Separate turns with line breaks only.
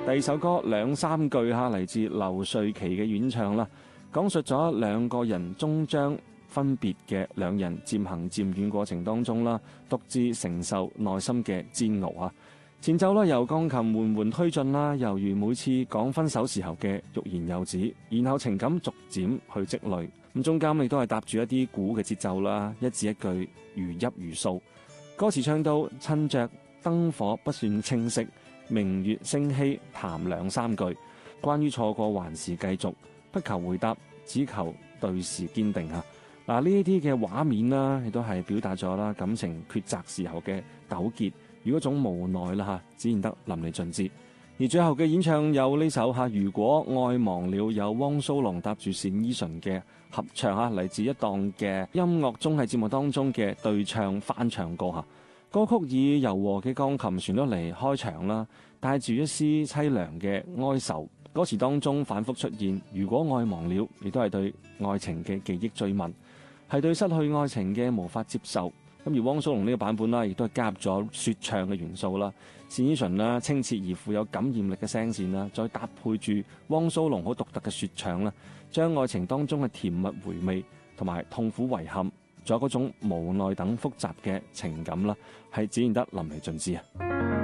第二首歌兩三句嚇，嚟自劉瑞琪嘅演唱啦，講述咗兩個人終將分別嘅兩人漸行漸遠過程當中啦，獨自承受內心嘅煎熬啊！前奏啦由鋼琴緩緩推進啦，猶如每次講分手時候嘅欲言又止，然後情感逐漸去積累，咁中間亦都係搭住一啲鼓嘅節奏啦，一字一句如泣如訴。歌詞唱到趁着燈火不算清晰，明月星稀談兩三句，關於錯過還是繼續，不求回答，只求對視堅定啊！嗱，呢一啲嘅畫面啦，亦都係表達咗啦感情抉擇時候嘅糾結，如嗰種無奈啦嚇，展現得淋漓盡致。而最後嘅演唱有呢首嚇，如果愛忘了，有汪蘇泷搭住單依純嘅合唱嚇，嚟自一檔嘅音樂綜藝節目當中嘅對唱翻唱歌嚇。歌曲以柔和嘅鋼琴旋律嚟開場啦，帶住一絲凄涼嘅哀愁。歌詞當中反覆出現如果愛忘了，亦都係對愛情嘅記憶追問，係對失去愛情嘅無法接受。咁而汪蘇泷呢個版本啦，亦都係加入咗說唱嘅元素啦，單依純啦清澈而富有感染力嘅聲線啦，再搭配住汪蘇泷好獨特嘅說唱啦，將愛情當中嘅甜蜜回味同埋痛苦遺憾，仲有嗰種無奈等複雜嘅情感啦，係展現得淋漓盡致啊！